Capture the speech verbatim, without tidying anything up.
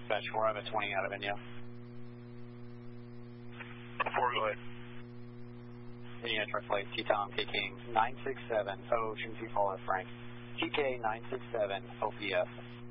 Dispatch four, I have a twenty out of India. four, go ahead. India Truck Flight, T-Tom, K-King, nine six seven, Ocean Sea Paula Frank. T K nine six seven, O P S.